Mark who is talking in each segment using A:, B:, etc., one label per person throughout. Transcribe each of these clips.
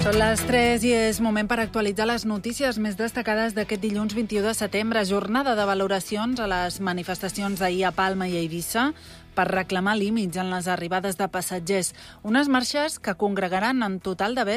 A: Són les 3 i és moment per actualitzar les notícies més destacades d'aquest dilluns 21 de setembre, jornada de valoracions a les manifestacions d'ahir a Palma i a Eivissa per reclamar límits en les arribades de passatgers. Unes marxes que congregaran en total d'haver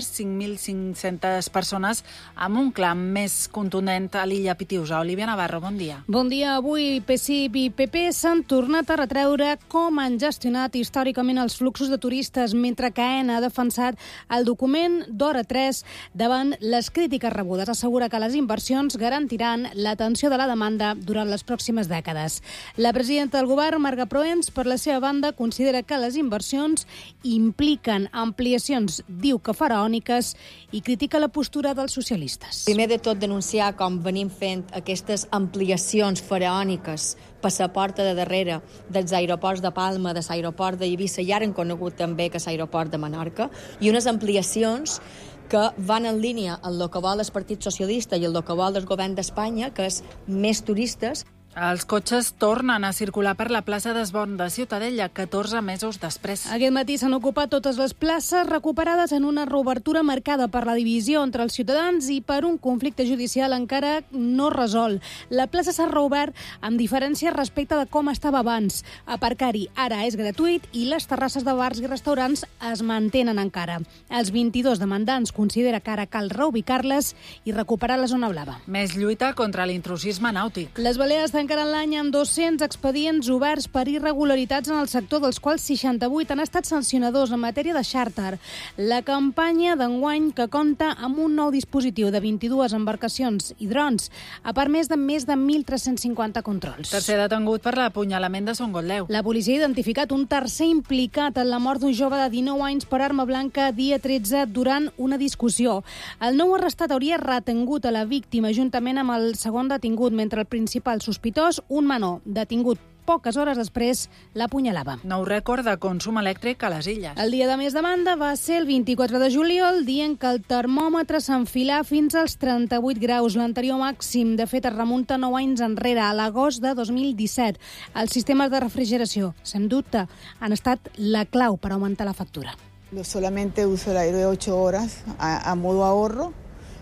A: 5.500 persones amb un clam més contundent a l'illa Pitiusa. Olivia Navarro, bon dia.
B: Bon dia. Avui PSIB i PP s'han tornat a retreure com han gestionat històricament els fluxos de turistes, mentre que AENA ha defensat el document d'hora 3 davant les crítiques rebudes. Assegura que les inversions garantiran l'atenció de la demanda durant les pròximes dècades. La presidenta del govern, Marga Proens, per la seva banda, considera que les inversions impliquen ampliacions, diu que faraòniques, i critica la postura dels socialistes.
C: Primer de tot, denunciar com venim fent aquestes ampliacions faraòniques per la porta de darrere dels aeroports de Palma, de l'aeroport d'Eivissa, i ara hem conegut també que l'aeroport de Menorca, i unes ampliacions que van en línia amb el que vol el Partit Socialista i el que vol el govern d'Espanya, que és més turistes.
A: Els cotxes tornen a circular per la plaça d'Esborn de Ciutadella 14 mesos després.
B: Aquest matí s'han ocupat totes les places recuperades en una reobertura marcada per la divisió entre els ciutadans i per un conflicte judicial encara no resolt. La plaça s'ha reobert amb diferència respecte de com estava abans. Aparcar-hi ara és gratuït i les terrasses de bars i restaurants es mantenen encara. Els 22 demandants considera que ara cal reubicar-les i recuperar la zona blava.
A: Més lluita contra l'intrusisme nàutic.
B: Les Balears tancaran l'any amb 200 expedients oberts per irregularitats en el sector, dels quals 68 han estat sancionadors en matèria de xàrter. La campanya d'enguany, que compta amb un nou dispositiu de 22 embarcacions i drons, ha permès de més de 1.350 controls.
A: Tercer detengut per l'apunyalament de Son Gotleu.
B: La policia ha identificat un tercer implicat en la mort d'un jove de 19 anys per arma blanca dia 13 durant una discussió. El nou arrestat hauria retengut a la víctima juntament amb el segon detingut, mentre el principal sospitós, un menor detingut poques hores després, l'apunyalava.
A: Nou rècord de consum elèctric a les illes.
B: El dia de més demanda va ser el 24 de juliol, dient que el termòmetre s'enfilà fins als 38 graus, l'anterior màxim. De fet, es remunta 9 anys enrere, a l'agost de 2017. Els sistemes de refrigeració, sens dubte, han estat la clau per augmentar la factura.
D: Yo solamente uso el aire de 8 horas a modo ahorro,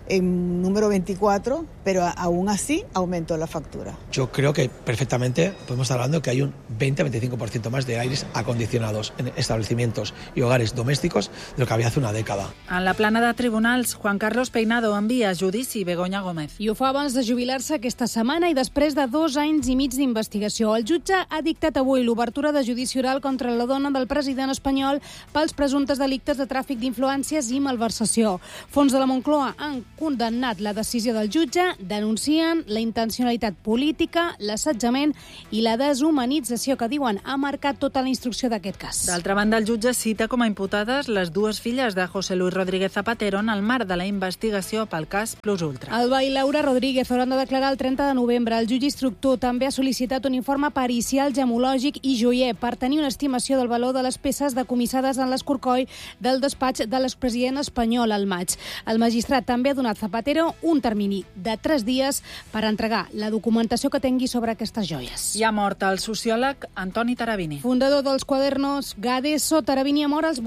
D: en número 24, pero aún así aumentó la factura.
E: Yo creo que perfectamente podemos estar hablando que hay un 20-25% más de aires acondicionados en establecimientos y hogares domésticos de lo que había hace una dècada.
A: En la plana de tribunals, Juan Carlos Peinado envia a judici Begoña Gómez.
B: I ho fa abans de jubilar-se aquesta setmana i després de 2 anys i mig d'investigació. El jutge ha dictat avui l'obertura de judici oral contra la dona del president espanyol pels presumptes delictes de tràfic d'influències i malversació. Fons de la Moncloa han condemnat la decisió del jutge, denuncien la intencionalitat política, l'assetjament i la deshumanització que diuen ha marcat tota la instrucció d'aquest cas.
A: D'altra banda, el jutge cita com a imputades les 2 filles de José Luis Rodríguez Zapatero en el marc de la investigació pel cas Plus Ultra.
B: Alba i Laura Rodríguez hauran de declarar el 30 de novembre. El jutge instructor també ha sol·licitat un informe pericial, gemològic i joier per tenir una estimació del valor de les peces decomissades en l'escorcoll del despatx de l'expresident espanyol al maig. El magistrat també ha donat a Zapatero un termini de 3 dies per entregar la documentació que tingui sobre aquestes joies.
A: I ha mort el sociòleg Antoni Tarabini.
B: Fundador dels quadernos Gadeso, Tarabini ha mort als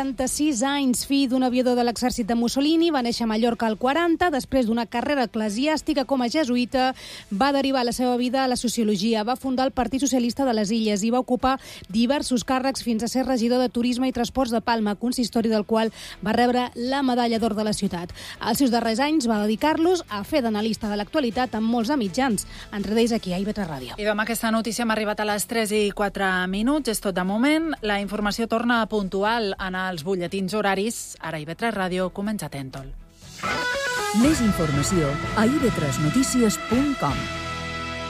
B: 86 anys. Fill d'un aviador de l'exèrcit de Mussolini, va néixer a Mallorca al 40, després d'una carrera eclesiàstica com a jesuïta, va derivar la seva vida a la sociologia, va fundar el Partit Socialista de les Illes i va ocupar diversos càrrecs fins a ser regidor de Turisme i Transports de Palma, consistori del qual va rebre la medalla d'or de la ciutat. Els seus darrers anys va dedicar-los a fer d'analista de l'actualitat amb molts mitjans, entre ells aquí a IB3 Ràdio.
A: I amb aquesta notícia hem arribat a les 3 i 4 minuts. És tot de moment. La informació torna puntual en els butlletins horaris. Ara IB3 Ràdio comença Tèntol.
F: Més informació a ib3notícies.com.